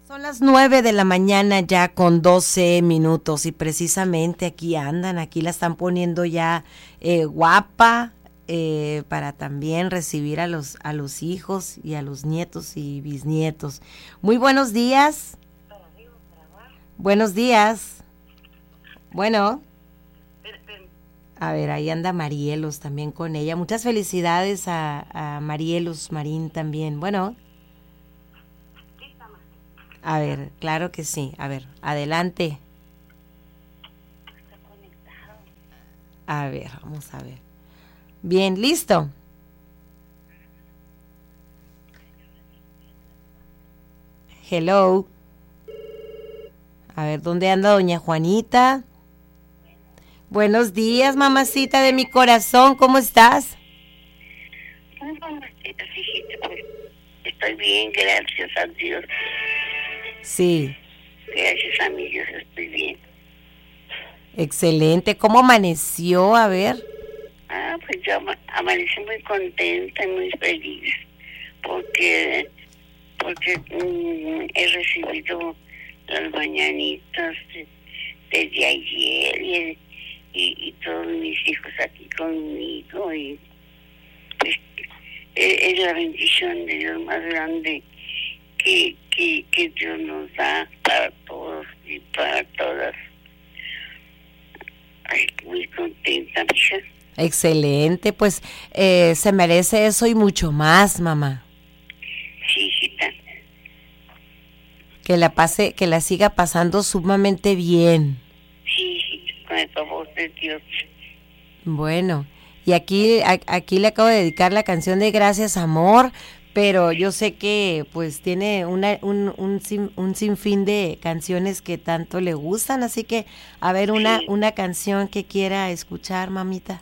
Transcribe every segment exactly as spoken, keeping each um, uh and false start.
Son las nueve de la mañana ya con doce minutos y precisamente aquí andan, aquí la están poniendo ya eh, guapa eh, para también recibir a los, a los hijos y a los nietos y bisnietos. Muy buenos días. Buenos días. Bueno. A ver, ahí anda Marielos también con ella. Muchas felicidades a, a Marielos Marín también. Bueno. A ver, claro que sí. A ver, adelante. A ver, vamos a ver. Bien, listo. Hello. A ver, ¿dónde anda doña Juanita? Buenos días, mamacita de mi corazón, ¿cómo estás? Muy mamacita, hijita, pues estoy bien, gracias a Dios. Sí. Gracias a mi Dios estoy bien. Excelente. ¿Cómo amaneció? A ver. Ah, pues yo ama- amanecí muy contenta y muy feliz porque porque mm, he recibido las mañanitas de- desde ayer y, y, y todos mis hijos aquí conmigo y pues es, es la bendición de Dios más grande que, que, que Dios nos da para todos y para todas. Ay, muy contenta, mija. Excelente, pues eh, se merece eso y mucho más, mamá. Sí, hijita. Que la pase, que la siga pasando sumamente bien. Sí, hijita, con el favor de Dios. Bueno, y aquí, a- aquí le acabo de dedicar la canción de Gracias Amor, pero yo sé que pues tiene una, un, un, sin, un sinfín de canciones que tanto le gustan, así que a ver una, Sí. una canción que quiera escuchar, mamita.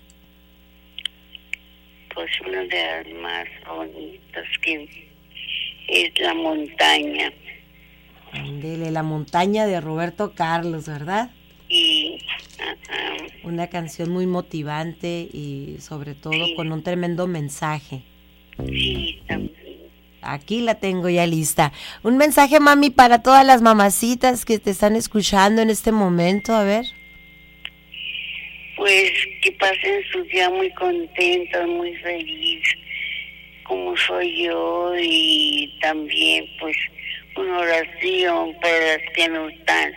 Pues una de las más bonitas que es La Montaña. Ándele, La Montaña de Roberto Carlos, ¿verdad? Y ajá, Una canción muy motivante y sobre todo Sí. con un tremendo mensaje. sí, también. Aquí la tengo ya lista. Un mensaje, mami, para todas las mamacitas que te están escuchando en este momento, a ver. Pues que pasen su día muy contentos, muy feliz, como soy yo, y también pues una oración para las que no están.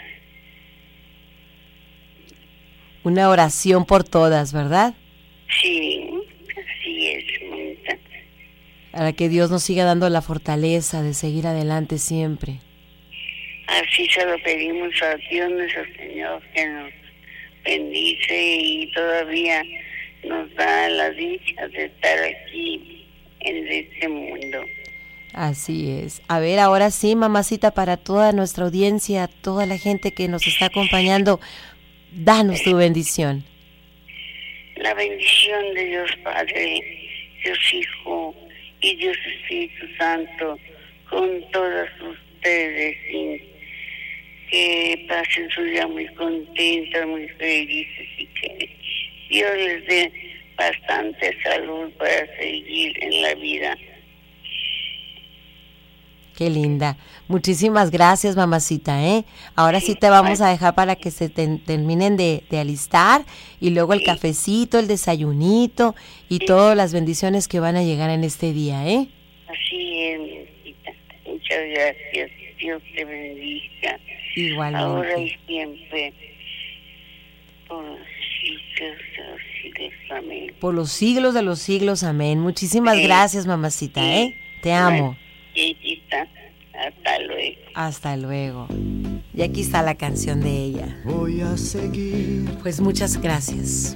Una oración por todas, ¿verdad? Sí, así es, mamita. Para que Dios nos siga dando la fortaleza de seguir adelante siempre. Así se lo pedimos a Dios nuestro Señor, que nos bendice y todavía nos da la dicha de estar aquí en este mundo. Así es. A ver, ahora sí, mamacita, para toda nuestra audiencia, toda la gente que nos está acompañando, danos tu bendición. La bendición de Dios Padre, Dios Hijo y Dios Espíritu Santo con todas ustedes, y que pasen su día muy contentas, muy felices y que Dios les dé bastante salud para seguir en la vida. Qué linda. Muchísimas gracias, mamacita, ¿eh? Ahora sí te vamos a dejar para que se te- terminen de, de alistar y luego el cafecito, el desayunito y todas las bendiciones que van a llegar en este día, ¿eh? Así es, mi hijita. Muchas gracias. Dios te bendiga. Igualmente. Ahora y siempre. Por los siglos de los siglos. Amén. Por los siglos de los siglos, amén. Muchísimas Sí. gracias, mamacita, ¿eh? Te amo. Hijita, hasta luego. Hasta luego. Y aquí está la canción de ella. Voy a seguir Pues muchas gracias.